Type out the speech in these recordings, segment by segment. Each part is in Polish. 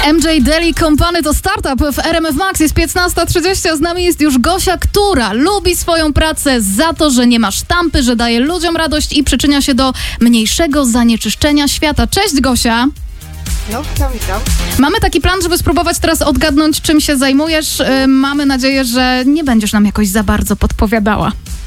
MJ Daily Company to startup w RMF Max. Jest 15:30, a z nami jest już Gosia, która lubi swoją pracę za to, że nie ma sztampy, że daje ludziom radość i przyczynia się do mniejszego zanieczyszczenia świata. Cześć, Gosia. No, witam. Mamy taki plan, żeby spróbować teraz odgadnąć, czym się zajmujesz. Mamy nadzieję, że nie będziesz nam jakoś za bardzo podpowiadała.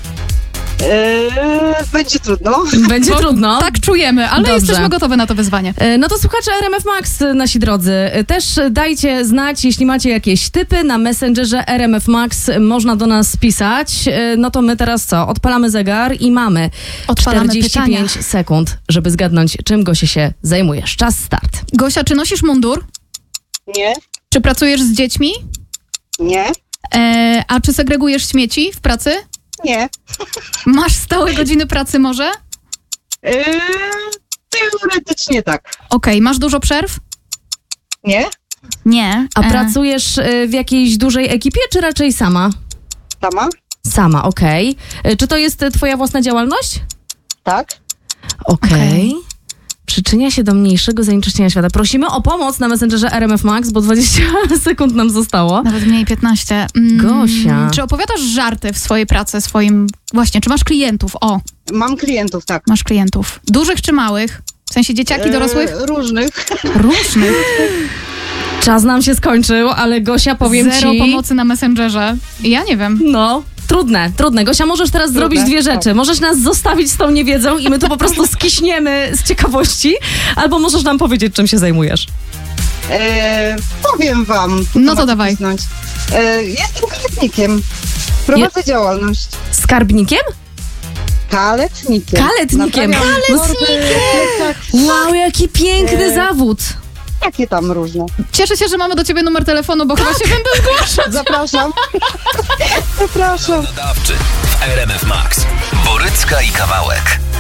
Będzie trudno. Będzie trudno. Tak czujemy, ale Dobrze. jesteśmy gotowe na to wyzwanie. No to słuchacze RMF Max, nasi drodzy, też dajcie znać, jeśli macie jakieś typy na Messengerze RMF Max, można do nas pisać. No to my teraz co? Odpalamy zegar i mamy Odpalamy 45 pytania. sekund, żeby zgadnąć, czym Gosia się zajmujesz. Czas start. Gosia, czy nosisz mundur? Nie, Czy pracujesz z dziećmi? nie, A czy segregujesz śmieci w pracy? nie. Masz stałe godziny pracy może? Teoretycznie tak. Okej, masz dużo przerw? Nie, Nie. A pracujesz w jakiejś dużej ekipie, czy raczej sama? sama? Sama, okej. Czy to jest twoja własna działalność? Tak. Okej. Przyczynia się do mniejszego zanieczyszczenia świata. Prosimy o pomoc na Messengerze RMF Max, bo 20 sekund nam zostało. Nawet mniej 15. Gosia. Czy opowiadasz żarty w swojej pracy, Właśnie, czy masz klientów? O, Mam klientów, tak. masz klientów. Dużych czy małych? W sensie dzieciaki, dorosłych? Różnych. Różnych. Czas nam się skończył, ale Gosia, powiem Zero ci... pomocy na Messengerze. Ja nie wiem. No, trudne. Gosia, możesz teraz zrobić dwie rzeczy. tak. Możesz nas zostawić z tą niewiedzą i my tu po prostu skiśniemy z ciekawości, albo możesz nam powiedzieć, czym się zajmujesz. Powiem wam. No to macie dawaj. pisnąć. Jestem kaletnikiem. Prowadzę działalność. Skarbnikiem? Kaletnikiem. Kaletnikiem. Naprawiam torby, plecaki, Wow, jaki piękny zawód. takie tam różne. Cieszę się, że mamy do ciebie numer telefonu, bo chyba się będę zgłaszać. Zapraszam. Zapraszam. Dodawczy w RMF Max. Borycka i Kawałek.